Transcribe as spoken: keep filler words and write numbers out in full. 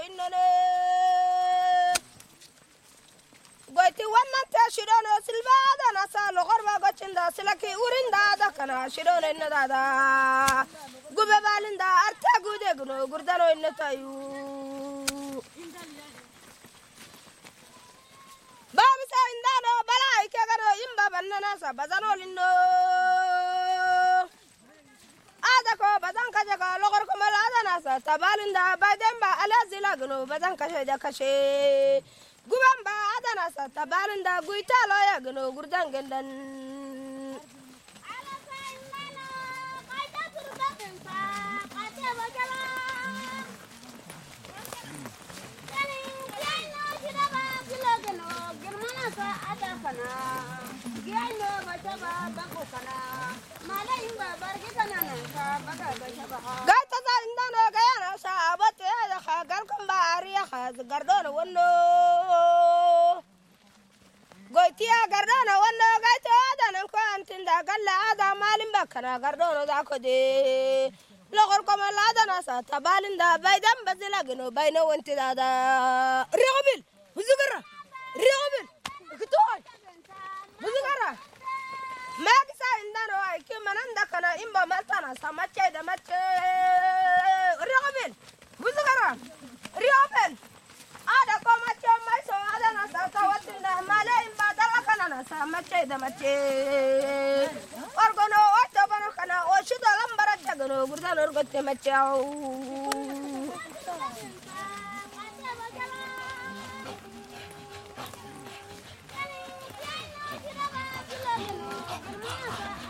innone goyti wannan ta shidono silbada na sa logorba gocinda silaki urinda da kana shidono inna dada gube balinda arta gude gno gurdano inna tayu babu sa indano bala ike garo imba bannana sa bazano linno ada ko bazan kaje ka logor ko malada na sa tabalinda baydemba alazila gno bazan kashe da kashe gubamba adana sa tabalinda guita loya gno gurdan gendan ala sa indano kaita turba pensa kate bajala kani yaino sidaba kilogeno germana sa ada kana yaino bajaba bako kana mala imba barke kana na sa baga bajaba gaita sa indano gayana sa abate ya khagal kamba ariya khaz gardona wonno goitiya gardona wonno gaito adanan ko antinda galla ada malin bakana gardona da ko de logor ko malada na sa tabalinda baydan bazila gino bayno wonti dada riyobil buzugara riyobil kitoy buzugara magisa indano ay ki mananda kana imba matana sa macce da macce riyobil buzugara riyobil ada ko macce mai so ada na sa tawatinda male imba dala kana na sa macce da macce orgono o to bano kana o shudo lambara jagano gurdano orgote macce